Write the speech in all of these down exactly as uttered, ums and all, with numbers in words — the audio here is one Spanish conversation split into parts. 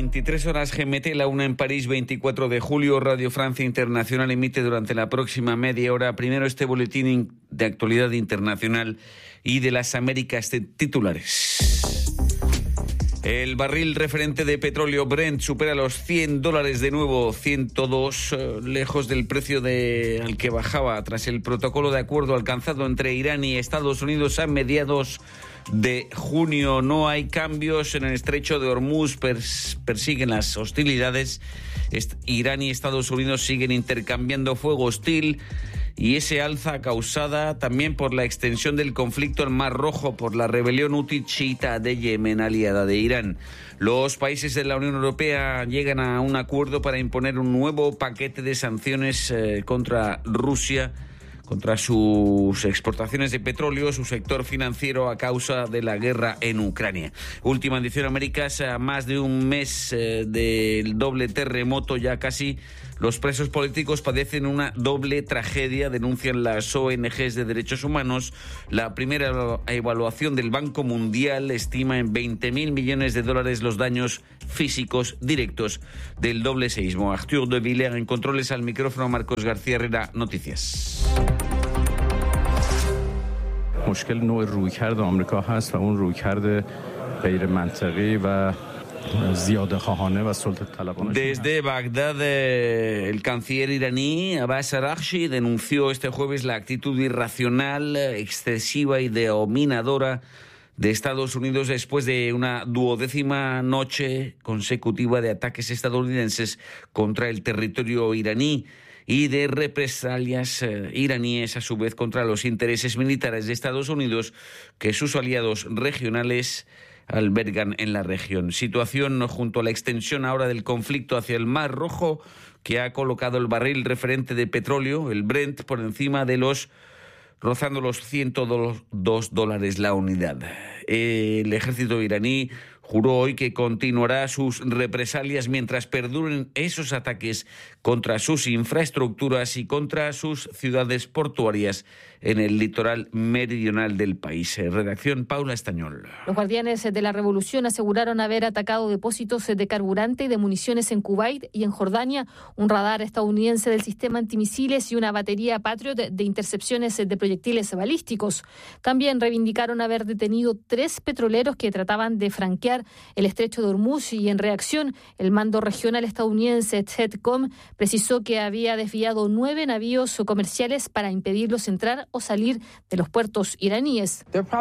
veintitrés horas G M T, la una en París, veinticuatro de julio. Radio Francia Internacional emite durante la próxima media hora primero este boletín de actualidad internacional y de las Américas titulares. El barril referente de petróleo Brent supera los cien dólares de nuevo, ciento dos, eh, lejos del precio de, al que bajaba tras el protocolo de acuerdo alcanzado entre Irán y Estados Unidos a mediados de junio. No hay cambios en el estrecho de Hormuz, pers- persiguen las hostilidades. Est- Irán y Estados Unidos siguen intercambiando fuego hostil. Y ese alza causada también por la extensión del conflicto en Mar Rojo por la rebelión huti chiita de Yemen, aliada de Irán. Los países de la Unión Europea llegan a un acuerdo para imponer un nuevo paquete de sanciones eh, contra Rusia, contra sus exportaciones de petróleo, su sector financiero a causa de la guerra en Ucrania. Última edición Américas, a más de un mes eh, del doble terremoto, ya casi los presos políticos padecen una doble tragedia, denuncian las O N Ges de derechos humanos. La primera evaluación del Banco Mundial estima en veinte mil millones de dólares los daños físicos directos del doble seísmo. Arthur de Villers en controles, al micrófono Marcos García Herrera, Noticias. مشکل نوع رویکرد آمریکا هست و اون رویکرد غیر منطقی و زیاده خواهانه و سلطه طلبانه. Desde Bagdad, eh, el canciller iraní Abbas Araghchi denunció este jueves la actitud irracional, excesiva y dominadora de Estados Unidos después de una duodécima noche consecutiva de ataques estadounidenses contra el territorio iraní y de represalias eh, iraníes a su vez contra los intereses militares de Estados Unidos que sus aliados regionales albergan en la región. Situación junto a la extensión ahora del conflicto hacia el Mar Rojo, que ha colocado el barril referente de petróleo, el Brent, por encima de los, rozando los ciento dos dólares la unidad. El ejército iraní juró hoy que continuará sus represalias mientras perduren esos ataques contra sus infraestructuras y contra sus ciudades portuarias en el litoral meridional del país. Redacción Paula Estañol. Los guardianes de la revolución aseguraron haber atacado depósitos de carburante y de municiones en Kuwait y en Jordania, un radar estadounidense del sistema antimisiles y una batería Patriot de intercepciones de proyectiles balísticos. También reivindicaron haber detenido tres petroleros que trataban de franquear el estrecho de Hormuz, y en reacción el mando regional estadounidense CENTCOM precisó que había desviado nueve navíos comerciales para impedirlos entrar o salir de los puertos iraníes.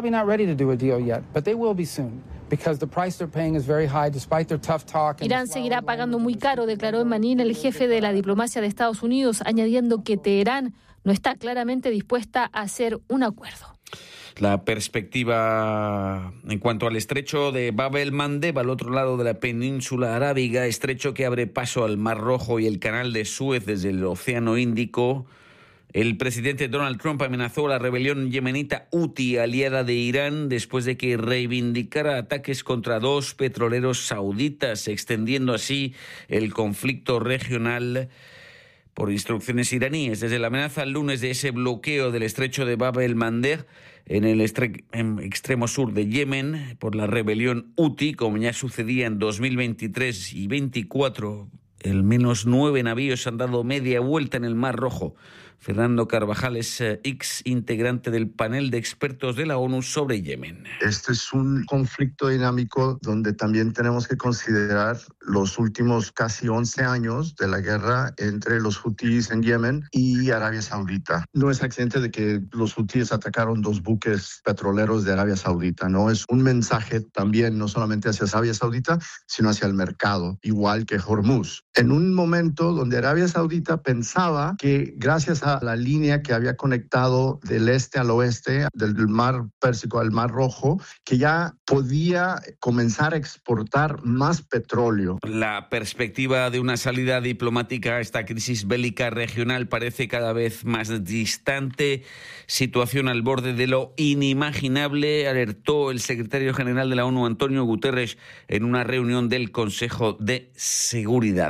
Irán seguirá pagando muy caro, declaró en Manila el jefe de la diplomacia de Estados Unidos, añadiendo que Teherán no está claramente dispuesta a hacer un acuerdo. La perspectiva en cuanto al estrecho de Bab el-Mandeb, al otro lado de la península arábiga, estrecho que abre paso al Mar Rojo y el canal de Suez desde el Océano Índico. El presidente Donald Trump amenazó a la rebelión yemenita Huti, aliada de Irán, después de que reivindicara ataques contra dos petroleros sauditas, extendiendo así el conflicto regional por instrucciones iraníes. Desde la amenaza el lunes de ese bloqueo del estrecho de Bab el-Mandeb en el estre- en extremo sur de Yemen por la rebelión Huti, como ya sucedía en dos mil veintitrés y veinticuatro, al menos nueve navíos han dado media vuelta en el Mar Rojo. Fernando Carvajal es ex integrante del panel de expertos de la ONU sobre Yemen. Este es un conflicto dinámico donde también tenemos que considerar los últimos casi once años de la guerra entre los hutíes en Yemen y Arabia Saudita. No es accidente de que los hutíes atacaron dos buques petroleros de Arabia Saudita, ¿no? Es un mensaje también no solamente hacia Arabia Saudita, sino hacia el mercado, igual que Hormuz. En un momento donde Arabia Saudita pensaba que gracias a la línea que había conectado del este al oeste, del mar Pérsico al Mar Rojo, que ya podía comenzar a exportar más petróleo. La perspectiva de una salida diplomática a esta crisis bélica regional parece cada vez más distante. Situación al borde de lo inimaginable, alertó el secretario general de la ONU, Antonio Guterres, en una reunión del Consejo de Seguridad.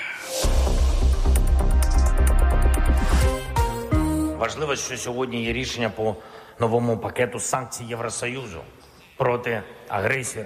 Важливо, що сьогодні є рішення по новому пакету санкцій Євросоюзу проти агресії Росії.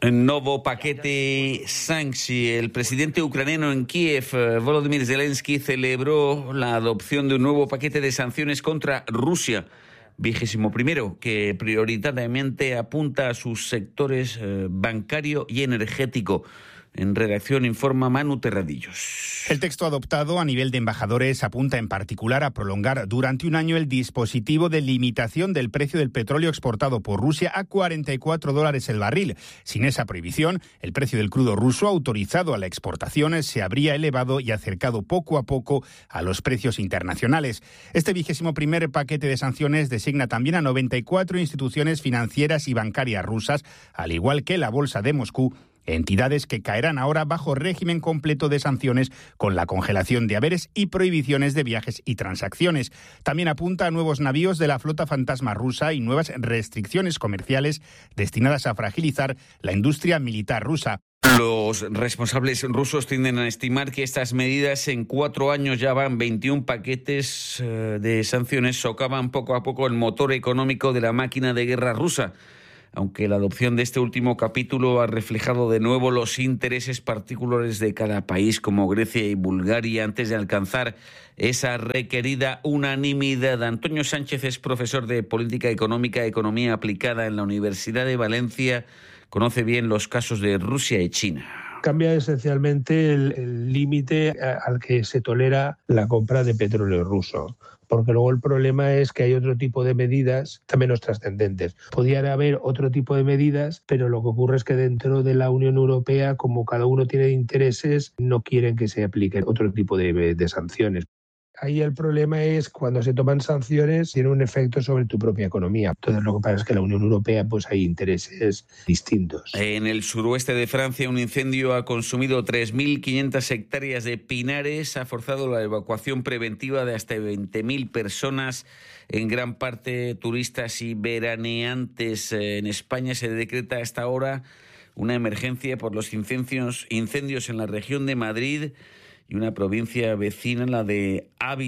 Nuevo paquete Sankcji. El presidente ucraniano en Kiev, Volodymyr Zelensky, celebró la adopción de un nuevo paquete de sanciones contra Rusia, vigésimo primero, que prioritariamente apunta a sus sectores eh, bancario y energético. En redacción informa Manu Terradillos. El texto adoptado a nivel de embajadores apunta en particular a prolongar durante un año el dispositivo de limitación del precio del petróleo exportado por Rusia a cuarenta y cuatro dólares el barril. Sin esa prohibición, el precio del crudo ruso autorizado a la exportación se habría elevado y acercado poco a poco a los precios internacionales. Este vigésimo primer paquete de sanciones designa también a noventa y cuatro instituciones financieras y bancarias rusas, al igual que la Bolsa de Moscú, entidades que caerán ahora bajo régimen completo de sanciones con la congelación de haberes y prohibiciones de viajes y transacciones. También apunta a nuevos navíos de la flota fantasma rusa y nuevas restricciones comerciales destinadas a fragilizar la industria militar rusa. Los responsables rusos tienden a estimar que estas medidas en cuatro años ya van veintiún paquetes eh, de sanciones, socavan poco a poco el motor económico de la máquina de guerra rusa. Aunque la adopción de este último capítulo ha reflejado de nuevo los intereses particulares de cada país, como Grecia y Bulgaria, antes de alcanzar esa requerida unanimidad. Antonio Sánchez es profesor de Política Económica y Economía Aplicada en la Universidad de Valencia. Conoce bien los casos de Rusia y China. Cambia esencialmente el límite al que se tolera la compra de petróleo ruso. Porque luego el problema es que hay otro tipo de medidas también menos trascendentes. Podría haber otro tipo de medidas, pero lo que ocurre es que dentro de la Unión Europea, como cada uno tiene intereses, no quieren que se apliquen otro tipo de, de sanciones. Ahí el problema es cuando se toman sanciones, tiene un efecto sobre tu propia economía. Entonces lo que pasa es que en la Unión Europea pues hay intereses distintos. En el suroeste de Francia, un incendio ha consumido tres mil quinientas hectáreas de pinares, ha forzado la evacuación preventiva de hasta veinte mil personas, en gran parte turistas y veraneantes. En España se decreta hasta ahora una emergencia por los incendios, incendios en la región de Madrid y una provincia vecina, la de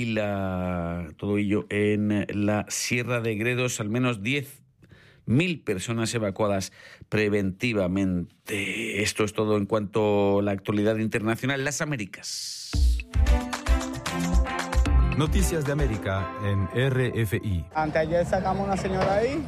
Ávila, todo ello en la Sierra de Gredos, al menos diez mil personas evacuadas preventivamente. Esto es todo en cuanto a la actualidad internacional. Las Américas. Noticias de América en R F I. Anteayer sacamos una señora ahí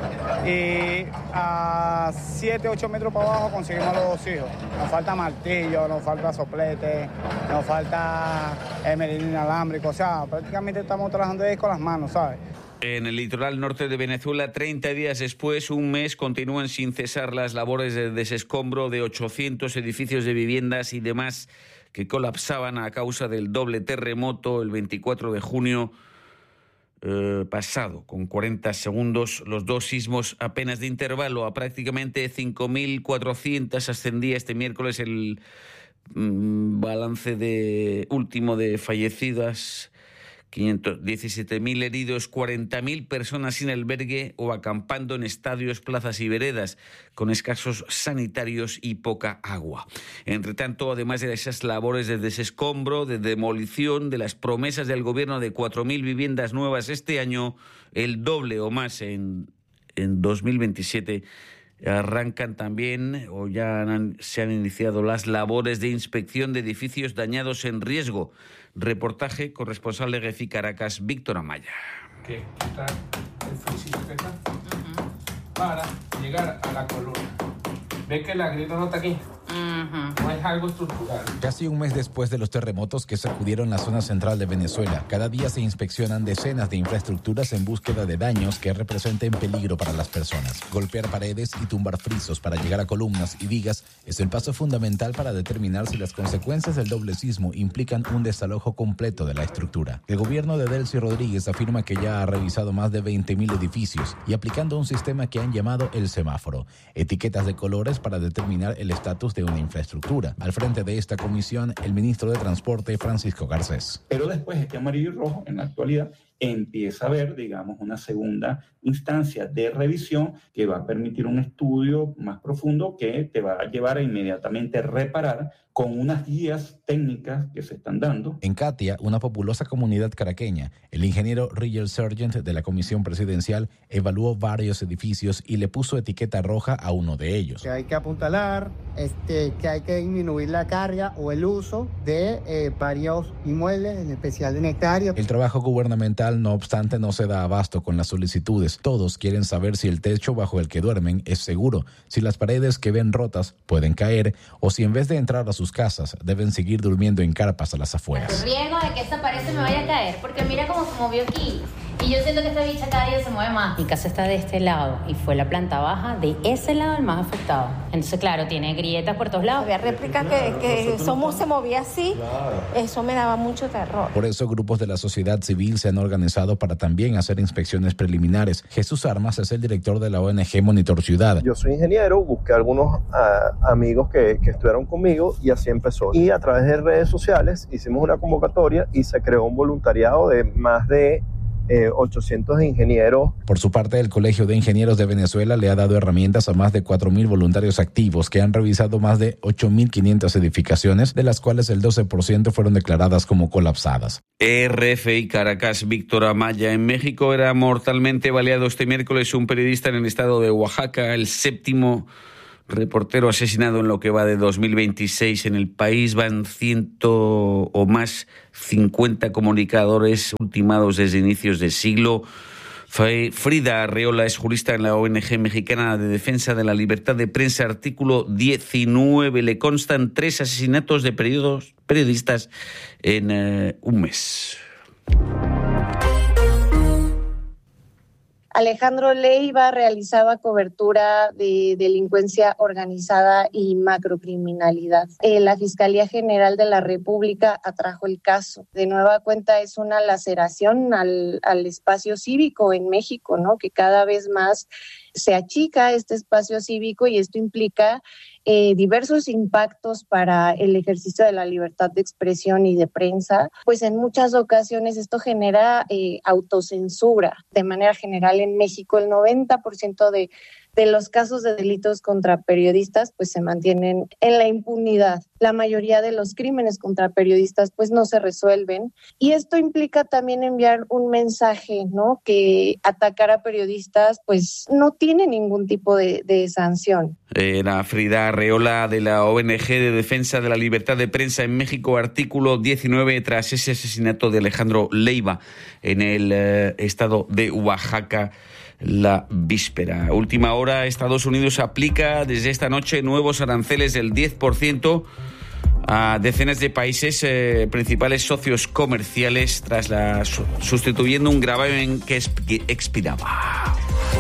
y a siete, ocho metros para abajo conseguimos los dos hijos. Nos falta martillo, nos falta soplete, nos falta el inalámbrico. O sea, prácticamente estamos trabajando ahí con las manos, ¿sabes? En el litoral norte de Venezuela, treinta días después, un mes, continúan sin cesar las labores de desescombro de ochocientos edificios de viviendas y demás que colapsaban a causa del doble terremoto el veinticuatro de junio eh, pasado, con cuarenta segundos, los dos sismos apenas de intervalo. A prácticamente cinco mil cuatrocientos ascendía este miércoles el mm, balance de último de fallecidas, quinientos diecisiete mil heridos, cuarenta mil personas sin albergue o acampando en estadios, plazas y veredas, con escasos sanitarios y poca agua. Entre tanto, además de esas labores de desescombro, de demolición, de las promesas del gobierno de cuatro mil viviendas nuevas este año, el doble o más en, en dos mil veintisiete, arrancan también o ya han, se han iniciado las labores de inspección de edificios dañados en riesgo. Reportaje corresponsal de G F I Caracas, Víctor Amaya. Que quitar el frisito que está uh-huh. para llegar a la columna. ¿Ves que la grieta no está aquí? Uh-huh. No es algo estructural. Casi un mes después de los terremotos que sacudieron la zona central de Venezuela, cada día se inspeccionan decenas de infraestructuras en búsqueda de daños que representen peligro para las personas. Golpear paredes y tumbar frisos para llegar a columnas y vigas es el paso fundamental para determinar si las consecuencias del doble sismo implican un desalojo completo de la estructura. El gobierno de Delcy Rodríguez afirma que ya ha revisado más de veinte mil edificios y aplicando un sistema que han llamado el semáforo, etiquetas de colores para determinar el estatus de una infraestructura. Al frente de esta comisión, el ministro de Transporte, Francisco Garcés. Pero después este amarillo y rojo, en la actualidad, empieza a haber, digamos, una segunda instancia de revisión que va a permitir un estudio más profundo que te va a llevar a inmediatamente reparar con unas guías técnicas que se están dando. En Catia, una populosa comunidad caraqueña, el ingeniero Rigel Sargent de la Comisión Presidencial evaluó varios edificios y le puso etiqueta roja a uno de ellos. Que hay que apuntalar, este, que hay que disminuir la carga o el uso de eh, varios inmuebles, en especial de nectarios. El trabajo gubernamental, no obstante, no se da abasto con las solicitudes. Todos quieren saber si el techo bajo el que duermen es seguro, si las paredes que ven rotas pueden caer o si en vez de entrar a sus casas deben seguir durmiendo en carpas a las afueras. El riesgo de que esa pared se me vaya a caer, porque mira cómo se movió aquí. Y yo siento que esta bicha cada día se mueve más. Mi casa está de este lado y fue la planta baja de ese lado el más afectado. Entonces, claro, tiene grietas por todos lados. Había réplicas que, que somos se movía así. Claro. Eso me daba mucho terror. Por eso, grupos de la sociedad civil se han organizado para también hacer inspecciones preliminares. Jesús Armas es el director de la O N G Monitor Ciudad. Yo soy ingeniero, busqué algunos uh, amigos que, que estudiaron conmigo y así empezó. Y a través de redes sociales hicimos una convocatoria y se creó un voluntariado de más de Eh, ochocientos ingenieros. Por su parte, el Colegio de Ingenieros de Venezuela le ha dado herramientas a más de cuatro mil voluntarios activos que han revisado más de ocho mil quinientas edificaciones, de las cuales el doce por ciento fueron declaradas como colapsadas. R F I Caracas, Víctor Amaya. En México era mortalmente baleado este miércoles un periodista en el estado de Oaxaca, el séptimo reportero asesinado en lo que va de dos mil veintiséis en el país. Van ciento o más cincuenta comunicadores ultimados desde inicios de siglo. Frida Arreola es jurista en la O N G mexicana de defensa de la libertad de prensa. Artículo diecinueve. Le constan tres asesinatos de periodistas en eh, un mes. Alejandro Leiva realizaba cobertura de delincuencia organizada y macrocriminalidad. Eh, la Fiscalía General de la República atrajo el caso. De nueva cuenta es una laceración al, al espacio cívico en México, ¿no? Que cada vez más se achica este espacio cívico y esto implica eh, diversos impactos para el ejercicio de la libertad de expresión y de prensa. Pues en muchas ocasiones esto genera eh, autocensura. De manera general en México el noventa por ciento de de los casos de delitos contra periodistas pues se mantienen en la impunidad. La mayoría de los crímenes contra periodistas pues no se resuelven y esto implica también enviar un mensaje, ¿no? Que atacar a periodistas pues no tiene ningún tipo de, de sanción. Era Frida Arreola de la O N G de Defensa de la Libertad de Prensa en México, artículo diecinueve, tras ese asesinato de Alejandro Leiva en el eh, estado de Oaxaca la víspera. Última hora, Estados Unidos aplica desde esta noche nuevos aranceles del diez por ciento a decenas de países eh, principales socios comerciales tras la sustituyendo un gravamen que expiraba.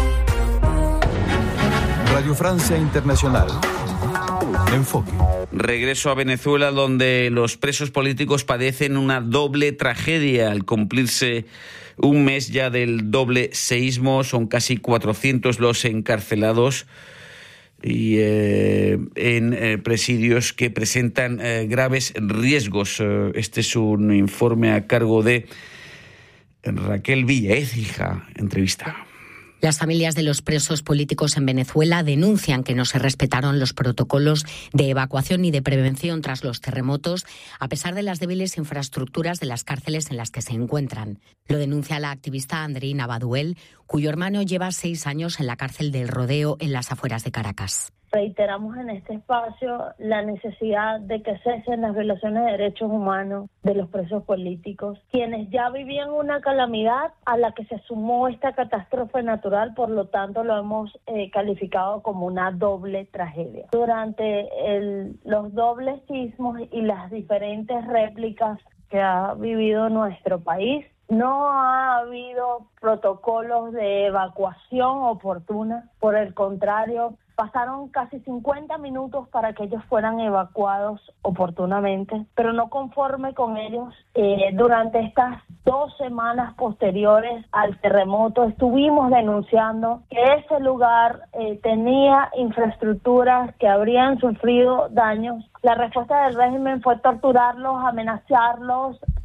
Radio Francia Internacional. Enfoque. Regreso a Venezuela, donde los presos políticos padecen una doble tragedia al cumplirse un mes ya del doble seísmo. Son casi cuatrocientos los encarcelados y eh, en eh, presidios que presentan eh, graves riesgos. Eh, este es un informe a cargo de Raquel Villaécija. Entrevista. Las familias de los presos políticos en Venezuela denuncian que no se respetaron los protocolos de evacuación y de prevención tras los terremotos, a pesar de las débiles infraestructuras de las cárceles en las que se encuentran. Lo denuncia la activista Andreina Baduel, cuyo hermano lleva seis años en la cárcel del Rodeo en las afueras de Caracas. Reiteramos en este espacio la necesidad de que cesen las violaciones de derechos humanos de los presos políticos, quienes ya vivían una calamidad a la que se sumó esta catástrofe natural, por lo tanto lo hemos eh, calificado como una doble tragedia. Durante el, los dobles sismos y las diferentes réplicas que ha vivido nuestro país, no ha habido protocolos de evacuación oportuna, por el contrario, pasaron casi cincuenta minutos para que ellos fueran evacuados oportunamente, pero no conforme con ellos, eh, durante estas dos semanas posteriores al terremoto estuvimos denunciando que ese lugar eh, tenía infraestructuras que habrían sufrido daños. La respuesta del régimen fue torturarlos, amenazarlos,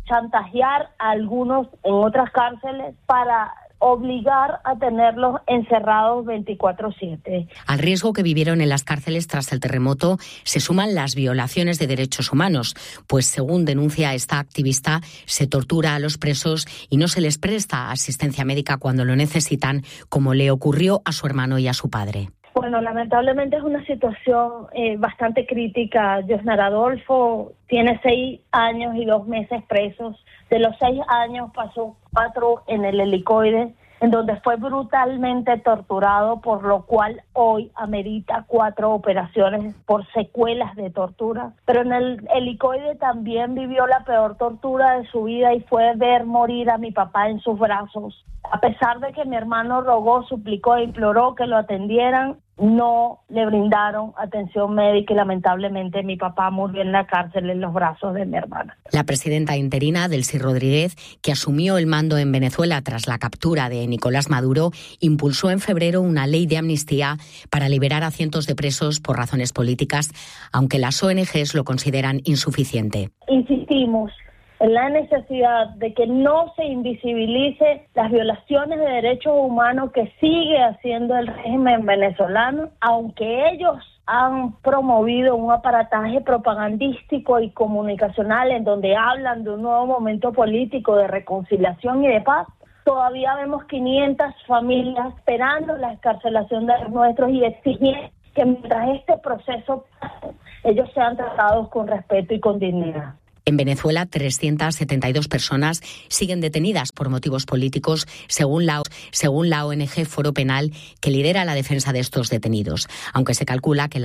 chantajear a algunos en otras cárceles para obligar a tenerlos encerrados veinticuatro siete. Al riesgo que vivieron en las cárceles tras el terremoto se suman las violaciones de derechos humanos, pues según denuncia esta activista, se tortura a los presos y no se les presta asistencia médica cuando lo necesitan, como le ocurrió a su hermano y a su padre. Bueno, lamentablemente es una situación eh, bastante crítica. Josnar Adolfo tiene seis años y dos meses presos. De los seis años pasó cuatro en el helicoide, en donde fue brutalmente torturado, por lo cual hoy amerita cuatro operaciones por secuelas de tortura. Pero en el helicoide también vivió la peor tortura de su vida y fue ver morir a mi papá en sus brazos. A pesar de que mi hermano rogó, suplicó e imploró que lo atendieran, no le brindaron atención médica y lamentablemente mi papá murió en la cárcel en los brazos de mi hermana. La presidenta interina, Delcy Rodríguez, que asumió el mando en Venezuela tras la captura de Nicolás Maduro, impulsó en febrero una ley de amnistía para liberar a cientos de presos por razones políticas, aunque las O N Ges lo consideran insuficiente. Insistimos en la necesidad de que no se invisibilice las violaciones de derechos humanos que sigue haciendo el régimen venezolano, aunque ellos han promovido un aparataje propagandístico y comunicacional en donde hablan de un nuevo momento político de reconciliación y de paz. Todavía vemos quinientas familias esperando la excarcelación de los nuestros y exigiendo que mientras este proceso pase, ellos sean tratados con respeto y con dignidad. En Venezuela, trescientas setenta y dos personas siguen detenidas por motivos políticos, según la, según la O N G Foro Penal, que lidera la defensa de estos detenidos, aunque se calcula que la